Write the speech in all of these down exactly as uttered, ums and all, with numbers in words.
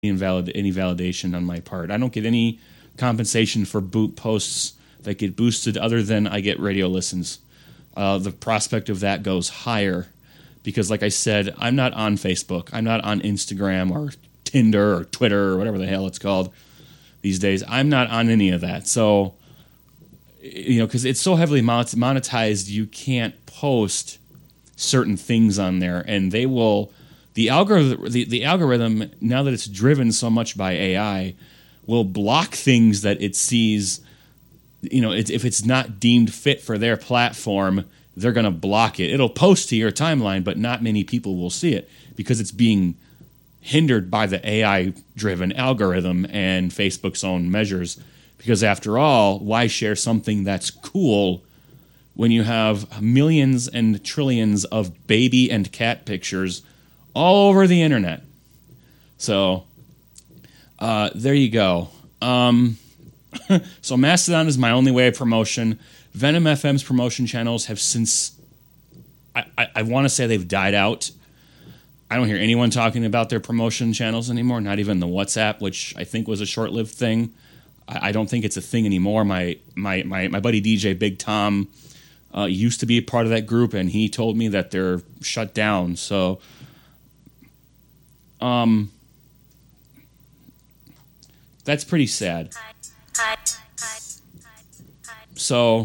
invalid any validation on my part. I don't get any compensation for boot posts that get boosted other than I get radio listens. Uh, the prospect of that goes higher because, like I said, I'm not on Facebook. I'm not on Instagram or Tinder or Twitter or whatever the hell it's called these days. I'm not on any of that. So, you know, because it's so heavily monetized, you can't post certain things on there, and they will. The algorithm, the, the algorithm, now that it's driven so much by A I, will block things that it sees. You know, it's, if it's not deemed fit for their platform, they're going to block it. It'll post to your timeline, but not many people will see it because it's being hindered by the A I-driven algorithm and Facebook's own measures. Because after all, why share something that's cool when you have millions and trillions of baby and cat pictures all over the internet? So, uh, there you go. Um, so Mastodon is my only way of promotion. Venom F M's promotion channels have since, I, I, I want to say they've died out. I don't hear anyone talking about their promotion channels anymore, not even the WhatsApp, which I think was a short-lived thing. I, I don't think it's a thing anymore. My, my, my, my buddy D J Big Tom uh, used to be a part of that group, and he told me that they're shut down. So, um, that's pretty sad. So,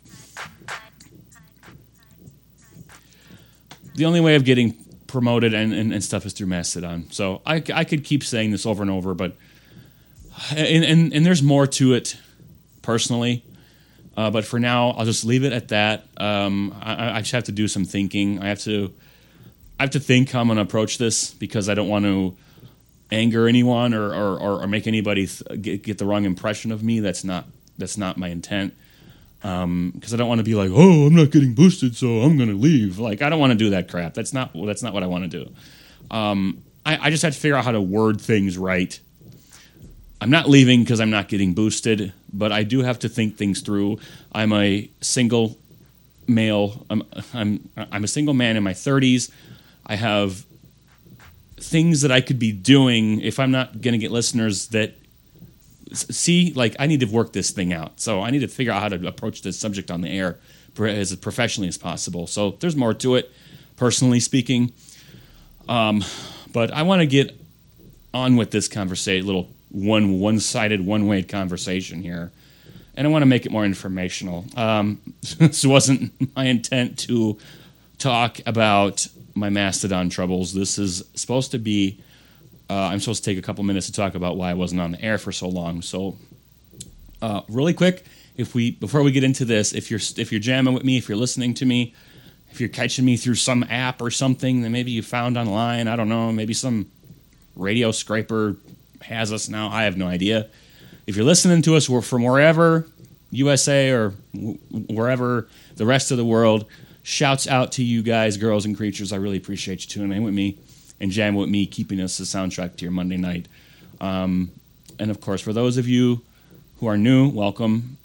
the only way of getting promoted and, and, and stuff is through Mastodon. So, I, I could keep saying this over and over, but, and, and, and there's more to it, personally. Uh, but for now, I'll just leave it at that. Um, I, I just have to do some thinking. I have to, I have to think how I'm going to approach this because I don't want to anger anyone or or, or, or make anybody th- get, get the wrong impression of me. That's not that's not my intent. Um, because I don't want to be like, oh, I'm not getting boosted, so I'm going to leave. Like, I don't want to do that crap. That's not that's not what I want to do. Um, I, I just have to figure out how to word things right. I'm not leaving because I'm not getting boosted, but I do have to think things through. I'm a single male. I'm I'm I'm a single man in my thirties. I have things that I could be doing if I'm not going to get listeners that see, like, I need to work this thing out. So I need to figure out how to approach this subject on the air as professionally as possible. So there's more to it, personally speaking. Um, but I want to get on with this conversation, little one one-sided, one-way conversation here. And I want to make it more informational. Um, this wasn't my intent to talk about my Mastodon troubles. This is supposed to be, uh, I'm supposed to take a couple minutes to talk about why I wasn't on the air for so long. So, uh, really quick, if we before we get into this, if you're if you're jamming with me, if you're listening to me, if you're catching me through some app or something that maybe you found online, I don't know, maybe some radio scraper has us now, I have no idea. If you're listening to us from wherever, U S A or wherever, the rest of the world, shouts out to you guys, girls and creatures. I really appreciate you tuning in with me and jamming with me, keeping us the soundtrack to your Monday night. Um, and, of course, for those of you who are new, welcome.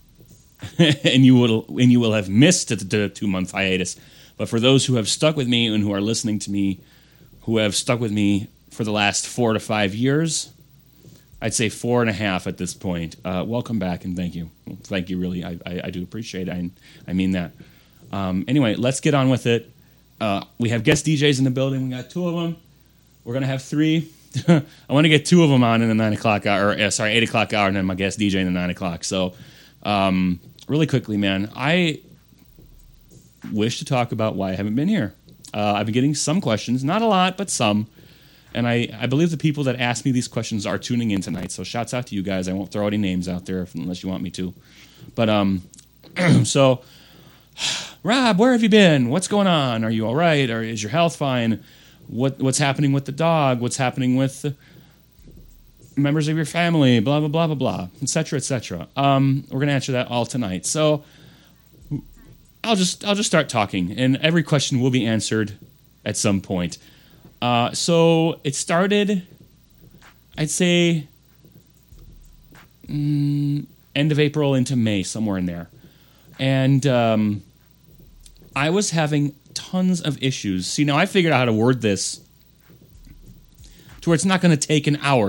and you will and you will have missed the two-month hiatus. But for those who have stuck with me and who are listening to me, who have stuck with me for the last four to five years, I'd say four and a half at this point, uh, welcome back and thank you. Thank you, really. I, I, I do appreciate it. I, I mean that. Um, anyway, let's get on with it. Uh, we have guest D Js in the building. We got two of them. We're going to have three. I want to get two of them on in the nine o'clock hour, or, uh, sorry, eight o'clock hour, and then my guest D J in the nine o'clock. So, um, really quickly, man, I wish to talk about why I haven't been here. Uh, I've been getting some questions, not a lot, but some. And I, I believe the people that ask me these questions are tuning in tonight. So shouts out to you guys. I won't throw any names out there unless you want me to. But, um, so, Rob, where have you been? What's going on? Are you all right? Or is your health fine? What What's happening with the dog? What's happening with members of your family? Blah, blah, blah, blah, blah, et cetera, et cetera. Um, we're going to answer that all tonight. So I'll just I'll just start talking, and every question will be answered at some point. Uh, so it started, I'd say, mm, end of April into May, somewhere in there. And um, I was having tons of issues. See, now I figured out how to word this to to where it's not going to take an hour